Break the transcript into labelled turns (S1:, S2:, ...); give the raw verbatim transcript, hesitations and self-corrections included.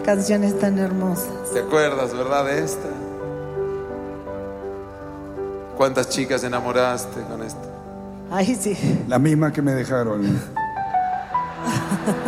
S1: canciones tan hermosas.
S2: ¿Te acuerdas, verdad, de esta? ¿Cuántas chicas enamoraste con esta?
S1: Ay, sí.
S3: La misma que me dejaron.